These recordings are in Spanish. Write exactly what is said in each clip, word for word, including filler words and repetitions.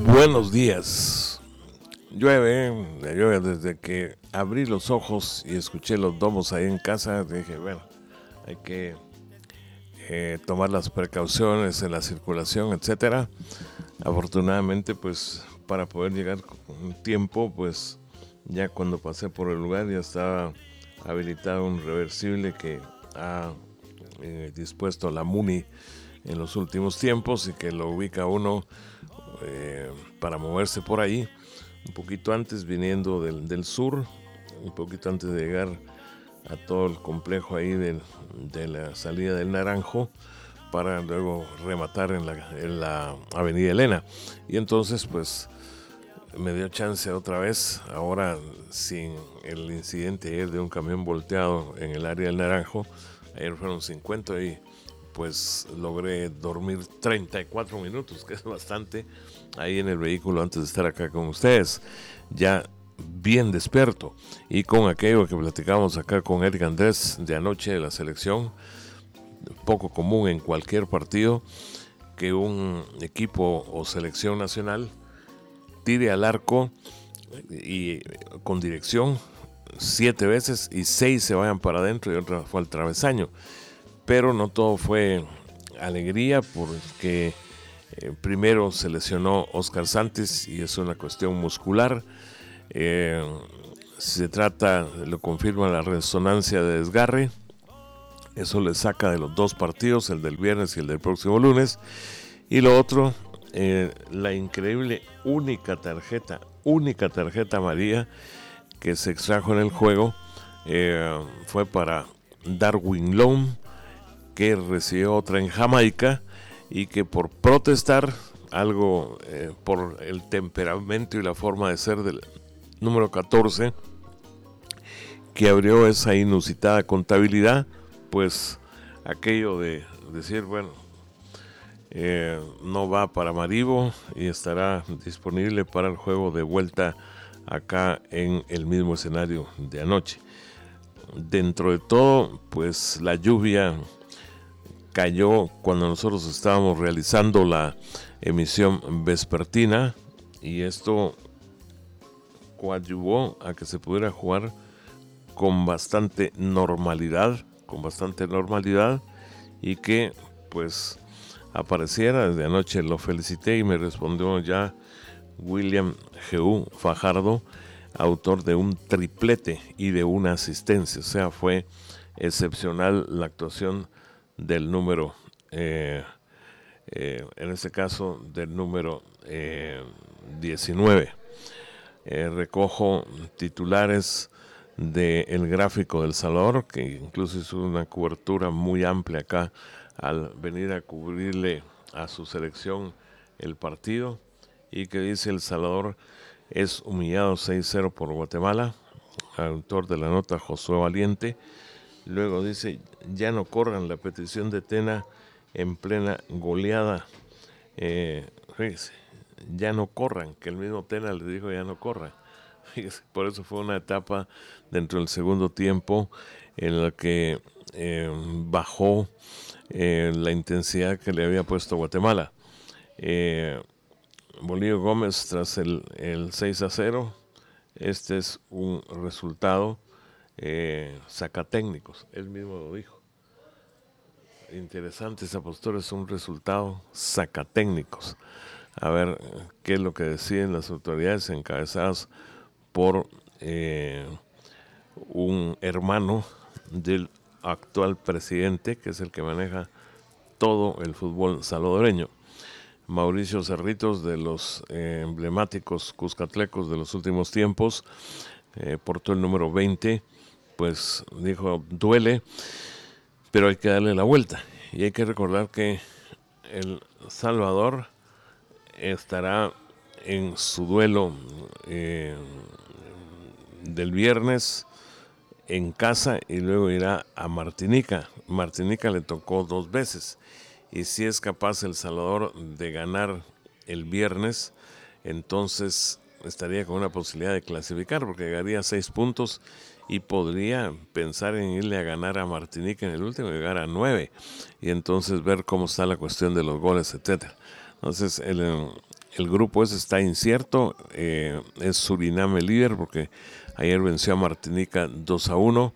Buenos días. Llueve, llueve desde que abrí los ojos y escuché los domos ahí en casa. Dije, bueno, hay que eh, tomar las precauciones en la circulación, etcétera. Afortunadamente, pues, para poder llegar con tiempo, pues, ya cuando pasé por el lugar ya estaba habilitado un reversible que ha eh, dispuesto la MUNI en los últimos tiempos y que lo ubica uno eh, para moverse por ahí un poquito antes, viniendo del, del sur, un poquito antes de llegar a todo el complejo ahí de, de la salida del Naranjo, para luego rematar en la, en la avenida Elena. Y entonces pues me dio chance otra vez, ahora sin el incidente ayer de un camión volteado en el área del Naranjo. Ayer fueron cincuenta y pues logré dormir treinta y cuatro minutos, que es bastante, ahí en el vehículo antes de estar acá con ustedes, ya bien despierto. Y con aquello que platicamos acá con Eric Andrés de anoche de la selección, poco común en cualquier partido que un equipo o selección nacional tire al arco y con dirección siete veces y seis se vayan para adentro y otra fue al travesaño. Pero no todo fue alegría, porque eh, primero se lesionó Oscar Santos y es una cuestión muscular. Eh, se trata, lo confirma la resonancia de desgarre. Eso le saca de los dos partidos, el del viernes y el del próximo lunes. Y lo otro, eh, la increíble única tarjeta, única tarjeta amarilla que se extrajo en el juego, eh, fue para Darwin Lone, que recibió otra en Jamaica y que por protestar algo eh, por el temperamento y la forma de ser del número catorce, que abrió esa inusitada contabilidad, pues aquello de decir, bueno, eh, no va para Maribo y estará disponible para el juego de vuelta acá en el mismo escenario de anoche. Dentro de todo, pues la lluvia cayó cuando nosotros estábamos realizando la emisión vespertina, y esto coadyuvó a que se pudiera jugar con bastante normalidad, con bastante normalidad, y que pues apareciera. Desde anoche lo felicité y me respondió ya William G. Fajardo, autor de un triplete y de una asistencia. O sea, fue excepcional la actuación del número, eh, eh, en este caso del número eh, diecinueve. Eh, recojo titulares del Gráfico del Salvador, que incluso hizo una cobertura muy amplia acá al venir a cubrirle a su selección el partido, y que dice: El Salvador es humillado seis cero por Guatemala. Autor de la nota, Josué Valiente. Luego dice: ya no corran, la petición de Tena en plena goleada. Eh, fíjese, ya no corran, que el mismo Tena le dijo ya no corran. Fíjese, por eso fue una etapa dentro del segundo tiempo en la que eh, bajó eh, la intensidad que le había puesto Guatemala. Eh, Bolillo Gómez, tras el, el seis a cero, este es un resultado Eh, sacatécnicos, él mismo lo dijo. Interesante esa postura, es un resultado sacatécnicos. A ver qué es lo que deciden las autoridades encabezadas por eh, un hermano del actual presidente, que es el que maneja todo el fútbol salvadoreño. Mauricio Cerritos, de los eh, emblemáticos cuscatlecos de los últimos tiempos, eh, portó el número veinte. Pues dijo: duele, pero hay que darle la vuelta. Y hay que recordar que El Salvador estará en su duelo eh, del viernes en casa y luego irá a Martinica. Martinica le tocó dos veces, y si es capaz El Salvador de ganar el viernes, entonces estaría con una posibilidad de clasificar, porque llegaría a seis puntos y podría pensar en irle a ganar a Martinica en el último y llegar a nueve, y entonces ver cómo está la cuestión de los goles, etcétera. Entonces el, el grupo ese está incierto, eh, es Surinam el líder porque ayer venció a Martinica dos a uno.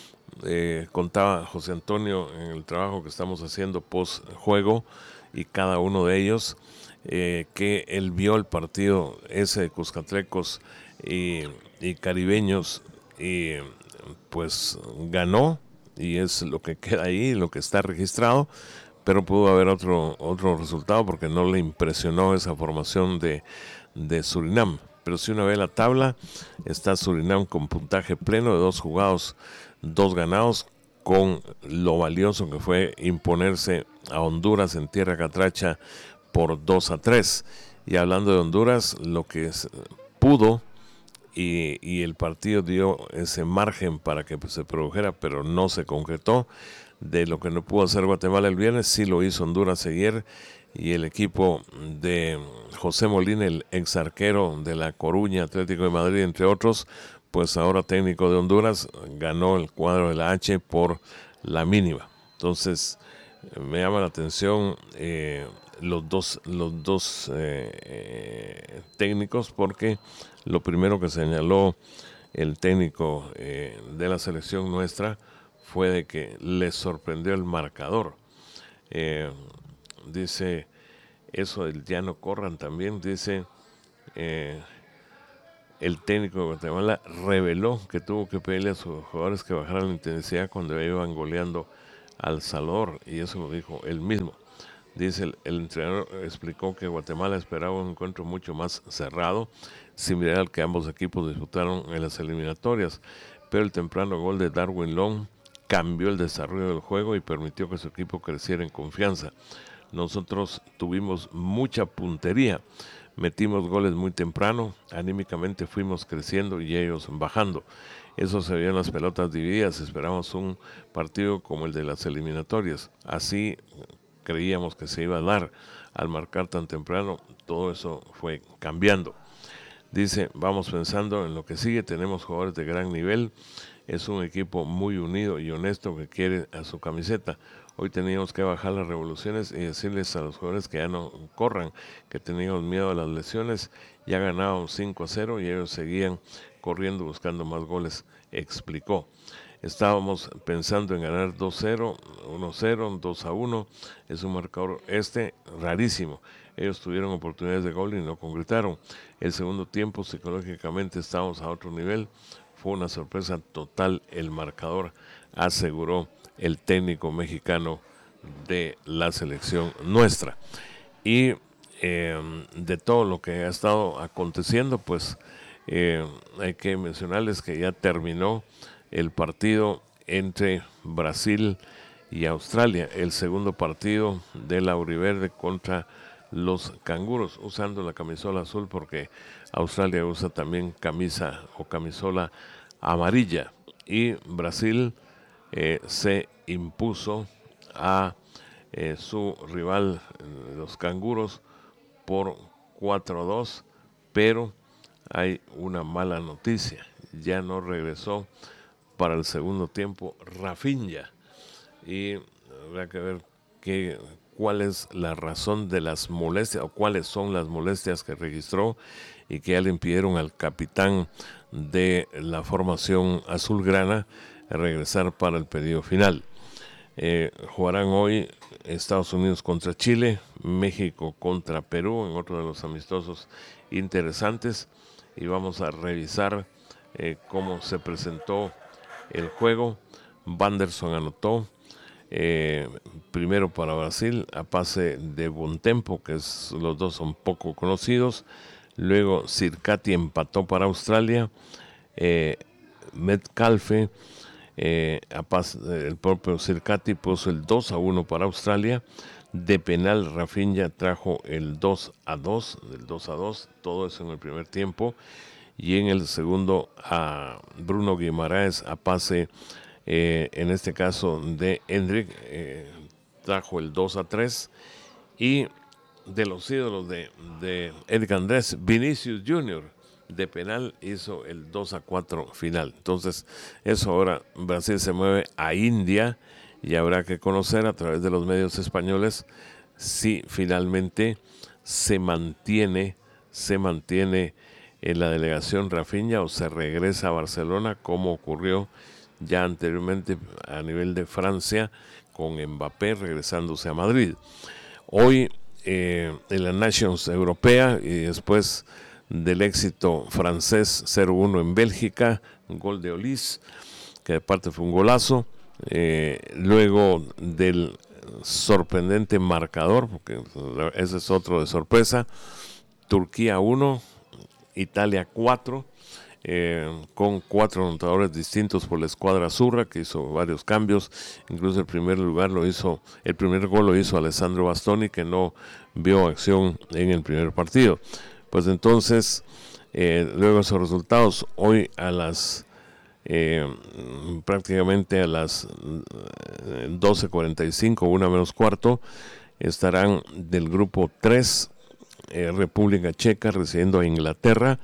Eh, contaba José Antonio en el trabajo que estamos haciendo post juego y cada uno de ellos eh, que él vio el partido ese de Cuscatlecos y, y Caribeños y pues ganó, y es lo que queda ahí, lo que está registrado, pero pudo haber otro otro resultado porque no le impresionó esa formación de, de Surinam. Pero si uno ve la tabla, está Surinam con puntaje pleno de dos jugados, dos ganados, con lo valioso que fue imponerse a Honduras en tierra catracha por dos a tres. Y hablando de Honduras, lo que es, pudo y, y el partido dio ese margen para que pues, se produjera, pero no se concretó. De lo que no pudo hacer Guatemala el viernes, sí lo hizo Honduras ayer, y el equipo de José Molina, el ex arquero de La Coruña, Atlético de Madrid, entre otros, pues ahora técnico de Honduras, ganó el cuadro de la H por la mínima. Entonces, me llama la atención eh, los dos, los dos eh, eh, técnicos, porque lo primero que señaló el técnico eh, de la selección nuestra fue de que les sorprendió el marcador. Eh, dice, eso del ya no corran también, dice, eh, el técnico de Guatemala reveló que tuvo que pedirle a sus jugadores que bajaran la intensidad cuando iban goleando al Salvador, y eso lo dijo él mismo. Dice, el, el entrenador explicó que Guatemala esperaba un encuentro mucho más cerrado, similar al que ambos equipos disputaron en las eliminatorias, pero el temprano gol de Darwin Long cambió el desarrollo del juego y permitió que su equipo creciera en confianza. Nosotros tuvimos mucha puntería, metimos goles muy temprano, anímicamente fuimos creciendo y ellos bajando. Eso se vio en las pelotas divididas, esperamos un partido como el de las eliminatorias. Así creíamos que se iba a dar al marcar tan temprano, todo eso fue cambiando. Dice, vamos pensando en lo que sigue, tenemos jugadores de gran nivel, es un equipo muy unido y honesto que quiere a su camiseta. Hoy teníamos que bajar las revoluciones y decirles a los jugadores que ya no corran, que teníamos miedo a las lesiones. Ya ganábamos cinco a cero y ellos seguían corriendo buscando más goles, explicó. Estábamos pensando en ganar dos cero, uno cero, dos a uno. Es un marcador este rarísimo. Ellos tuvieron oportunidades de gol y no concretaron. El segundo tiempo, psicológicamente, estábamos a otro nivel. Fue una sorpresa total el marcador, aseguró el técnico mexicano de la selección nuestra. Y eh, de todo lo que ha estado aconteciendo, pues eh, hay que mencionarles que ya terminó el partido entre Brasil y Australia, el segundo partido de la Auriverde contra los canguros, usando la camisola azul porque Australia usa también camisa o camisola amarilla, y Brasil eh, se impuso a eh, su rival, los canguros, por cuatro a dos, pero hay una mala noticia, ya no regresó para el segundo tiempo Rafinha, y habrá que ver qué, cuál es la razón de las molestias o cuáles son las molestias que registró y que ya le impidieron al capitán de la formación azulgrana regresar para el periodo final. Eh, jugarán hoy Estados Unidos contra Chile, México contra Perú en otro de los amistosos interesantes, y vamos a revisar eh, cómo se presentó el juego. Wanderson anotó eh, primero para Brasil a pase de Bontempo, que es, los dos son poco conocidos. Luego Circati empató para Australia. eh, Metcalfe eh, a pas, eh, el propio Circati puso el dos a uno para Australia. De penal Rafinha trajo el dos a dos, el dos a dos, todo eso en el primer tiempo. Y en el segundo a Bruno Guimaraes a pase, eh, en este caso de Hendrick, eh, trajo el dos a tres. Y de los ídolos de, de Eric Andrés, Vinicius junior, de penal hizo el dos a cuatro final. Entonces, eso ahora Brasil se mueve a India y habrá que conocer a través de los medios españoles si finalmente se mantiene, se mantiene en la delegación Rafinha o se regresa a Barcelona, como ocurrió ya anteriormente a nivel de Francia con Mbappé regresándose a Madrid. Hoy eh, en la Nations Europea y después del éxito francés cero uno en Bélgica, un gol de Olise, que de parte fue un golazo, eh, luego del sorprendente marcador, porque ese es otro de sorpresa, Turquía uno, Italia cuatro, eh, con cuatro anotadores distintos por la escuadra azurra, que hizo varios cambios. Incluso el primer lugar lo hizo, el primer gol lo hizo Alessandro Bastoni, que no vio acción en el primer partido. Pues entonces, eh, luego esos resultados, hoy a las eh, prácticamente a las doce cuarenta y cinco, una menos cuarto, estarán del grupo tres, eh, República Checa recibiendo a Inglaterra,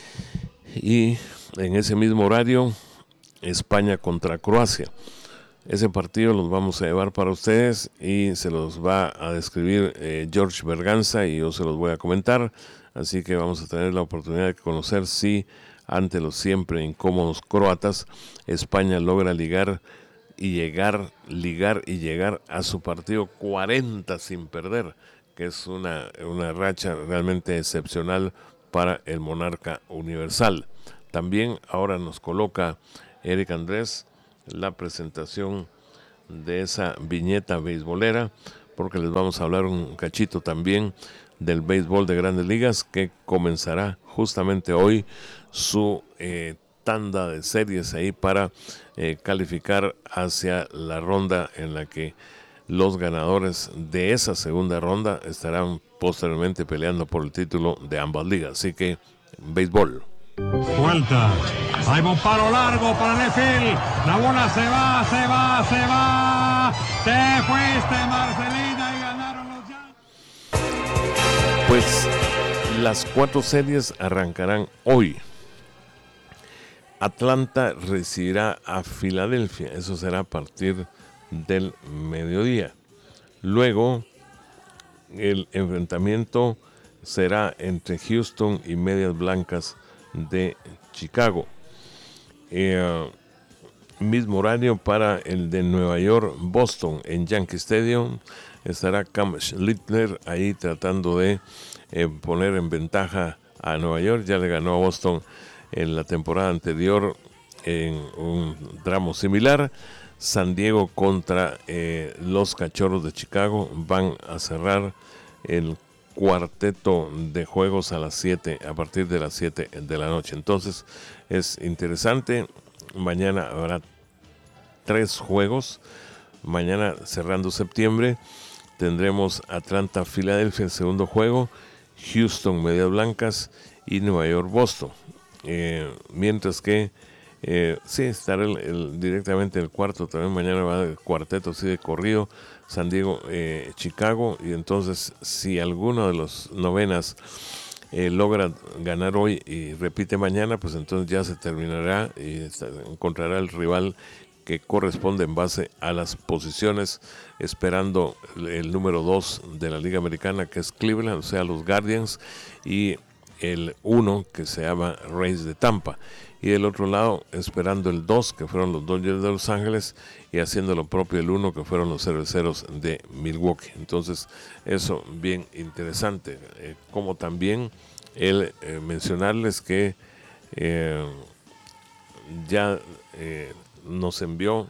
y en ese mismo horario España contra Croacia. Ese partido los vamos a llevar para ustedes y se los va a describir eh, George Berganza, y yo se los voy a comentar, así que vamos a tener la oportunidad de conocer si ante los siempre incómodos croatas España logra ligar y llegar, ligar y llegar a su partido cuarenta sin perder, que es una, una racha realmente excepcional para el monarca universal. También ahora nos coloca Eric Andrés la presentación de esa viñeta beisbolera, porque les vamos a hablar un cachito también del béisbol de Grandes Ligas, que comenzará justamente hoy su eh, tanda de series ahí para eh, calificar hacia la ronda en la que los ganadores de esa segunda ronda estarán posteriormente peleando por el título de ambas ligas. Así que, béisbol. Vuelta. Hay un palo largo para el field. La bola se va, se va, se va. Te fuiste, Marcelina, y ganaron los Yankees. Pues las cuatro series arrancarán hoy. Atlanta recibirá a Filadelfia. Eso será a partir del mediodía. Luego el enfrentamiento será entre Houston y Medias Blancas de Chicago. Eh, mismo horario para el de Nueva York, Boston, en Yankee Stadium. Estará Cam Schlittler ahí tratando de eh, poner en ventaja a Nueva York. Ya le ganó a Boston en la temporada anterior en un tramo similar. San Diego contra eh, los Cachorros de Chicago van a cerrar el cuarteto de juegos a las siete, a partir de las siete de la noche. Entonces es interesante. Mañana habrá tres juegos. Mañana, cerrando septiembre, tendremos Atlanta Filadelfia el segundo juego, Houston Medias Blancas y Nueva York Boston. Eh, mientras que Eh, sí, estará el, el, directamente el cuarto. También mañana va el cuarteto así de corrido, San Diego, eh, Chicago. Y entonces, si alguno de los novenas eh, logra ganar hoy y repite mañana, pues entonces ya se terminará y está, encontrará el rival que corresponde en base a las posiciones, esperando el, el número dos de la Liga Americana, que es Cleveland, o sea, los Guardians, y el uno, que se llama Rays de Tampa. Y del otro lado, esperando el dos, que fueron los Dodgers de Los Ángeles, y haciendo lo propio el uno, que fueron los Cerveceros de Milwaukee. Entonces, eso bien interesante. Eh, como también el eh, mencionarles que eh, ya eh, nos envió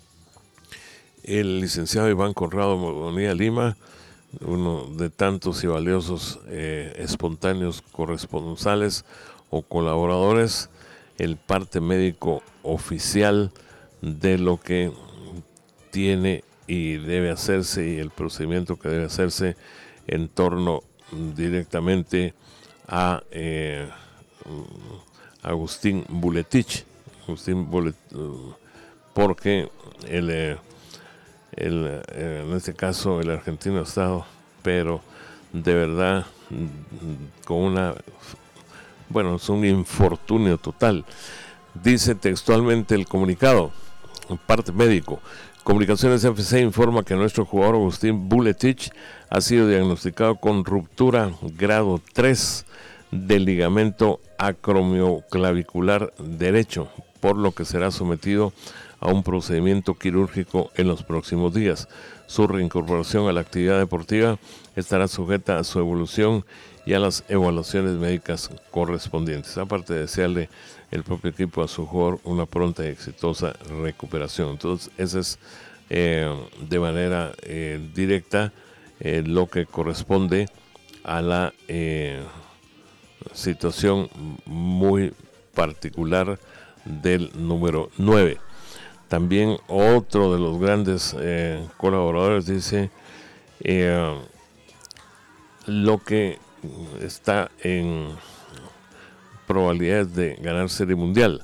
el licenciado Iván Conrado Bonilla Lima, uno de tantos y valiosos eh, espontáneos corresponsales o colaboradores, el parte médico oficial de lo que tiene y debe hacerse, y el procedimiento que debe hacerse en torno directamente a eh, Agustín Buletich. Agustín Bulet, porque el, el, en este caso el argentino ha estado, pero de verdad con una... Bueno, es un infortunio total. Dice textualmente el comunicado, parte médico: Comunicaciones F C informa que nuestro jugador Agustín Buletich ha sido diagnosticado con ruptura grado tres del ligamento acromioclavicular derecho, por lo que será sometido a un procedimiento quirúrgico en los próximos días. Su reincorporación a la actividad deportiva estará sujeta a su evolución y a las evaluaciones médicas correspondientes. Aparte de desearle el propio equipo a su jugador una pronta y exitosa recuperación. Entonces, esa es eh, de manera eh, directa eh, lo que corresponde a la eh, situación muy particular del número nueve. También otro de los grandes eh, colaboradores dice eh, lo que está en probabilidades de ganar Serie Mundial.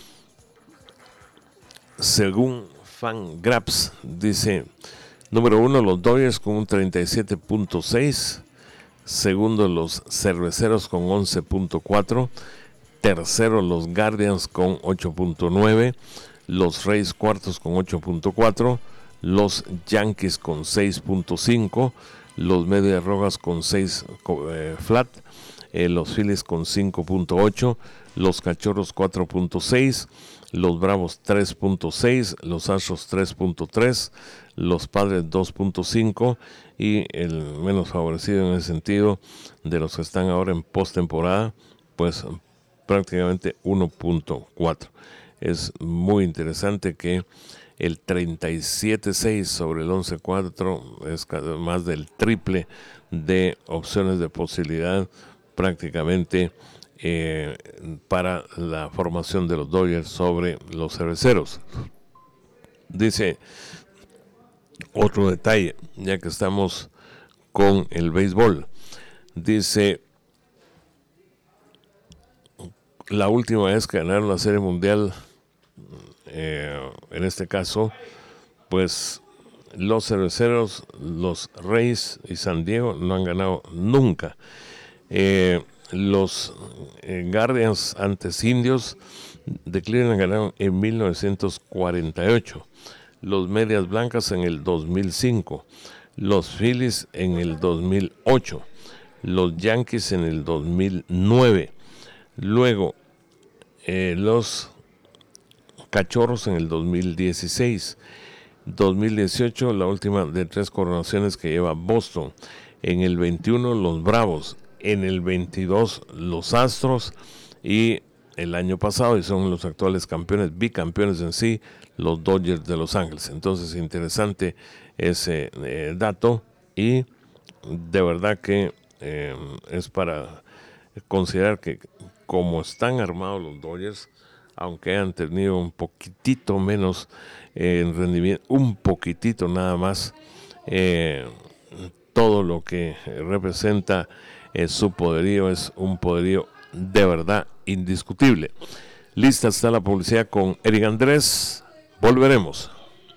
Según Fangraphs, dice, número uno, los Dodgers con un treinta y siete punto seis, segundo, los Cerveceros con once punto cuatro, tercero, los Guardians con ocho punto nueve, los Rays cuartos con ocho punto cuatro, los Yankees con seis punto cinco, los Medias Rojas con seis eh, flat, eh, los Phillies con cinco punto ocho, los Cachorros cuatro punto seis, los Bravos tres punto seis, los Astros tres punto tres, los Padres dos punto cinco y el menos favorecido en ese sentido de los que están ahora en postemporada, pues prácticamente uno punto cuatro. Es muy interesante que el treinta y siete seis sobre el once cuatro es más del triple de opciones de posibilidad prácticamente eh, para la formación de los Dodgers sobre los Cerveceros. Dice otro detalle, ya que estamos con el béisbol. Dice, la última vez que ganaron la Serie Mundial, eh, en este caso, pues los Cerveceros, los Rays y San Diego no han ganado nunca. Eh, los eh, Guardians antes Indios de Cleveland ganaron en mil novecientos cuarenta y ocho. Los Medias Blancas en el dos mil cinco. Los Phillies en el dos mil ocho. Los Yankees en el dos mil nueve. Luego, eh, los Cachorros en el dos mil dieciséis. dos mil dieciocho, la última de tres coronaciones que lleva Boston. En el veintiuno, los Bravos. En el veintidós, los Astros. Y el año pasado, y son los actuales campeones, bicampeones en sí, los Dodgers de Los Ángeles. Entonces, interesante ese eh, dato. Y de verdad que eh, es para considerar que como están armados los Dodgers, aunque han tenido un poquitito menos eh, en rendimiento, un poquitito nada más, eh, todo lo que representa eh, su poderío es un poderío de verdad indiscutible. Lista está la publicidad con Eric Andrés. Volveremos.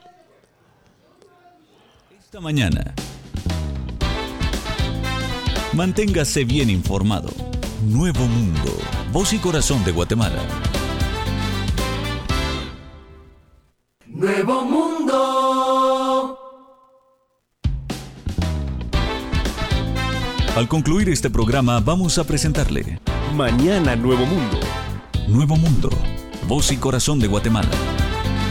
Esta mañana, manténgase bien informado. Nuevo Mundo, voz y corazón de Guatemala. Nuevo Mundo. Al concluir este programa, vamos a presentarle Mañana Nuevo Mundo. Nuevo Mundo, voz y corazón de Guatemala.